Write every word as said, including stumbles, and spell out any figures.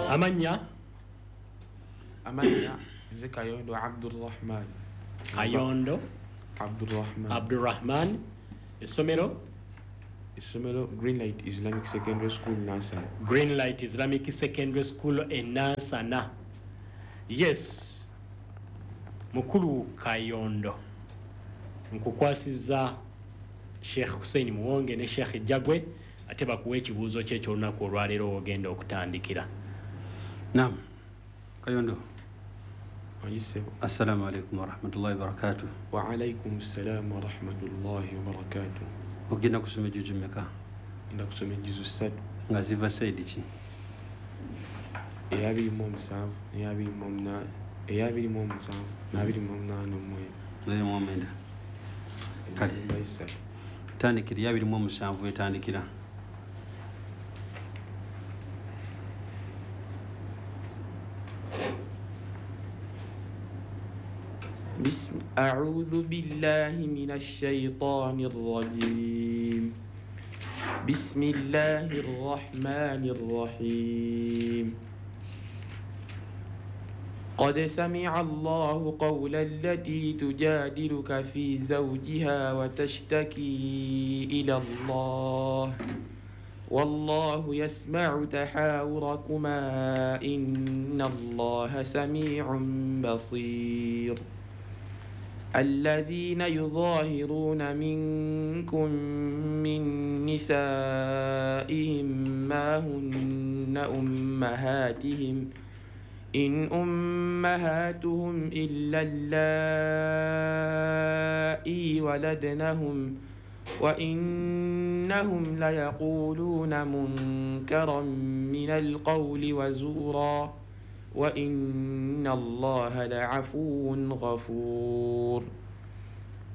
Amanya Amanya nze Kayondo Abdurrahman. Kayondo Abdurrahman. Abdurrahman. Essomero Essomero Greenlight Islamic Secondary School Nansana. Greenlight Islamic Secondary School e Nansana. Yes, Mukulu Kayondo nkukwasiza Sheikh Hussein Muwonge ne Sheikh Jagwe ate bakuwa ekibuuzo kye ky'olunaku olwaleero ogenda okutandikira. Naam, Kayondo. Ayisebo. Assalamu alaikum wa rahmatullahi wa barakatuh. Wa alaikum assalam wa rahmatullahi wa barakatuh. Ogenda kusoma juzu mmeka? Nda kusoma juzu ssatu. Nga ziva saidi ki? eyabiri mu omusanvu n'eyabiri mu omunaana eyabiri mu omusanvu n'abiri mu omunaana omwenda n'abiri mu omwenda kale bayisatu tandikira eyabiri mu omusanvu etandikira بسم أعوذ بالله من الشيطان الرجيم بسم الله الرحمن الرحيم قد سمع الله قول التي تجادلك في زوجها وتشتكي إلى الله والله يسمع تحاوركما إن الله سميع بصير الذين يظاهرون منكم من نسائهم ما هن أمهاتهم إن أمهاتهم إلا اللائي ولدنهم وإنهم ليقولون منكرا من القول وزورا وإن الله لعفو غفور